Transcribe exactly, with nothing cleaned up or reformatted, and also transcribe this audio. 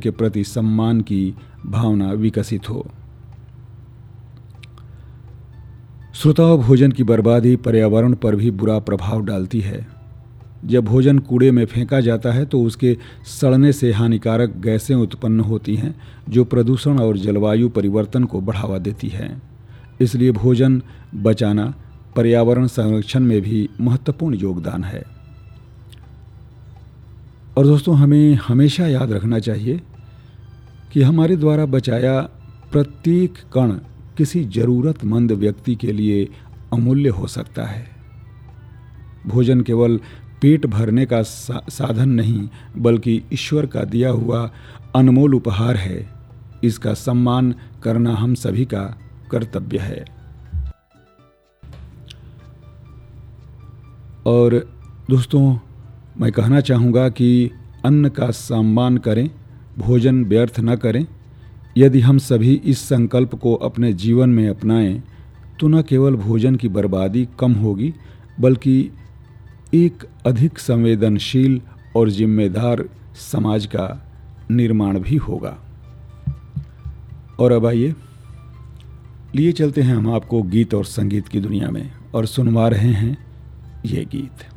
के प्रति सम्मान की भावना विकसित हो। श्रोताओं, भोजन की बर्बादी पर्यावरण पर भी बुरा प्रभाव डालती है। जब भोजन कूड़े में फेंका जाता है तो उसके सड़ने से हानिकारक गैसें उत्पन्न होती हैं जो प्रदूषण और जलवायु परिवर्तन को बढ़ावा देती हैं। इसलिए भोजन बचाना पर्यावरण संरक्षण में भी महत्वपूर्ण योगदान है। और दोस्तों, हमें हमेशा याद रखना चाहिए कि हमारे द्वारा बचाया प्रत्येक कण किसी ज़रूरतमंद व्यक्ति के लिए अमूल्य हो सकता है। भोजन केवल पेट भरने का सा, साधन नहीं बल्कि ईश्वर का दिया हुआ अनमोल उपहार है। इसका सम्मान करना हम सभी का कर्तव्य है। और दोस्तों, मैं कहना चाहूँगा कि अन्न का सम्मान करें, भोजन व्यर्थ न करें। यदि हम सभी इस संकल्प को अपने जीवन में अपनाएं तो न केवल भोजन की बर्बादी कम होगी बल्कि एक अधिक संवेदनशील और जिम्मेदार समाज का निर्माण भी होगा। और अब आइए लिए चलते हैं हम आपको गीत और संगीत की दुनिया में और सुनवा रहे हैं ये गीत।